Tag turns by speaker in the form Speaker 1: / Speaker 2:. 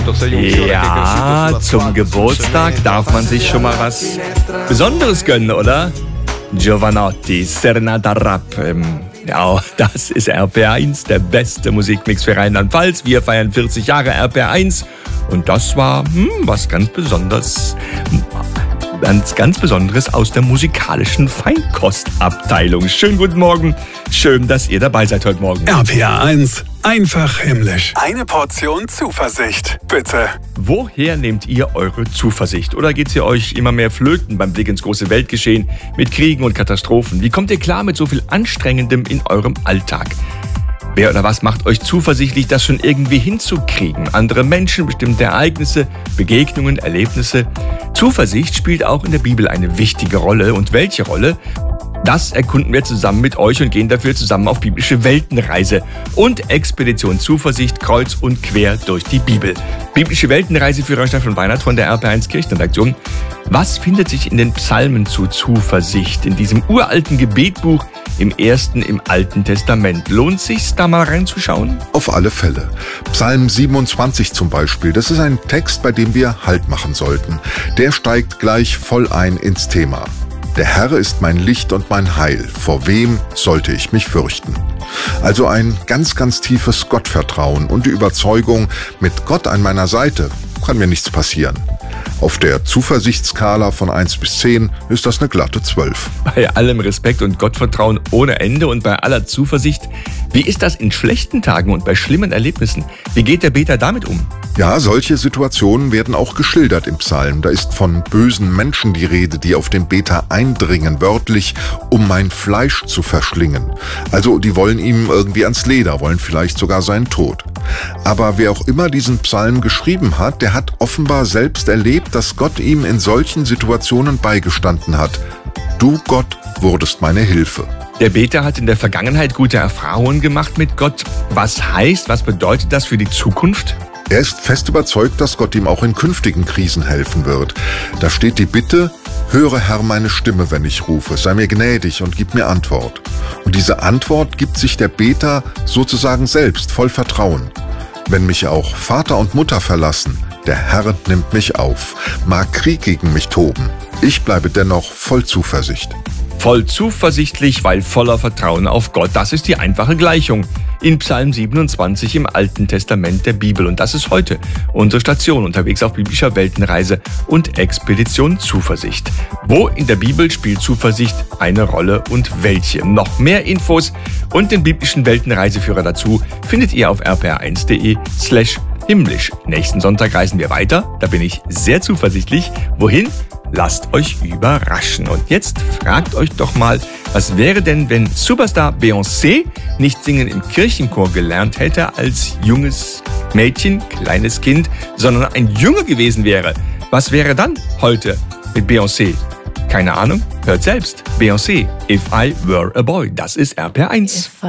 Speaker 1: Ja, zum Geburtstag darf man sich schon mal was Besonderes gönnen, oder? Giovanotti, Serenata Rap. Ja, das ist RPR1, der beste Musikmix für Rheinland-Pfalz. Wir feiern 40 Jahre RPR1 und das war was ganz Besonderes. Ganz Besonderes aus der musikalischen Feinkostabteilung. Schönen guten Morgen. Schön, dass ihr dabei seid heute Morgen.
Speaker 2: RPR1, einfach himmlisch. Eine Portion Zuversicht, bitte.
Speaker 1: Woher nehmt ihr eure Zuversicht? Oder geht's hier euch immer mehr flöten beim Blick ins große Weltgeschehen mit Kriegen und Katastrophen? Wie kommt ihr klar mit so viel Anstrengendem in eurem Alltag? Wer oder was macht euch zuversichtlich, das schon irgendwie hinzukriegen? Andere Menschen, bestimmte Ereignisse, Begegnungen, Erlebnisse. Zuversicht spielt auch in der Bibel eine wichtige Rolle. Und welche Rolle? Das erkunden wir zusammen mit euch und gehen dafür zusammen auf biblische Weltenreise und Expedition Zuversicht kreuz und quer durch die Bibel. Biblische Weltenreise für Stefan Weinert von der RPR1 Kirchenredaktion. Was findet sich in den Psalmen zu Zuversicht, in diesem uralten Gebetbuch im Alten Testament? Lohnt sich's, da mal reinzuschauen?
Speaker 3: Auf alle Fälle. Psalm 27 zum Beispiel, das ist ein Text, bei dem wir Halt machen sollten. Der steigt gleich voll ein ins Thema. Der Herr ist mein Licht und mein Heil. Vor wem sollte ich mich fürchten? Also ein ganz, ganz tiefes Gottvertrauen und die Überzeugung, mit Gott an meiner Seite kann mir nichts passieren. Auf der Zuversichtsskala von 1 bis 10 ist das eine glatte 12.
Speaker 1: Bei allem Respekt und Gottvertrauen ohne Ende und bei aller Zuversicht, wie ist das in schlechten Tagen und bei schlimmen Erlebnissen? Wie geht der Beter damit um?
Speaker 3: Ja, solche Situationen werden auch geschildert im Psalm. Da ist von bösen Menschen die Rede, die auf den Beter eindringen, wörtlich, um mein Fleisch zu verschlingen. Also die wollen ihm irgendwie ans Leder, wollen vielleicht sogar seinen Tod. Aber wer auch immer diesen Psalm geschrieben hat, der hat offenbar selbst erlebt, dass Gott ihm in solchen Situationen beigestanden hat. Du, Gott, wurdest meine Hilfe.
Speaker 1: Der Beter hat in der Vergangenheit gute Erfahrungen gemacht mit Gott. Was bedeutet das für die Zukunft?
Speaker 3: Er ist fest überzeugt, dass Gott ihm auch in künftigen Krisen helfen wird. Da steht die Bitte: Höre, Herr, meine Stimme, wenn ich rufe, sei mir gnädig und gib mir Antwort. Und diese Antwort gibt sich der Beter sozusagen selbst voll Vertrauen. Wenn mich auch Vater und Mutter verlassen, der Herr nimmt mich auf. Mag Krieg gegen mich toben, ich bleibe dennoch voll Zuversicht.
Speaker 1: Voll zuversichtlich, weil voller Vertrauen auf Gott. Das ist die einfache Gleichung in Psalm 27 im Alten Testament der Bibel. Und das ist heute unsere Station unterwegs auf biblischer Weltenreise und Expedition Zuversicht. Wo in der Bibel spielt Zuversicht eine Rolle und welche? Noch mehr Infos und den biblischen Weltenreiseführer dazu findet ihr auf rpr1.de/himmlisch. Nächsten Sonntag reisen wir weiter. Da bin ich sehr zuversichtlich. Wohin? Lasst euch überraschen. Und jetzt fragt euch doch mal, was wäre denn, wenn Superstar Beyoncé nicht singen im Kirchenchor gelernt hätte als junges Mädchen, kleines Kind, sondern ein Junge gewesen wäre? Was wäre dann heute mit Beyoncé? Keine Ahnung, hört selbst. Beyoncé, If I Were a Boy. Das ist RPR1.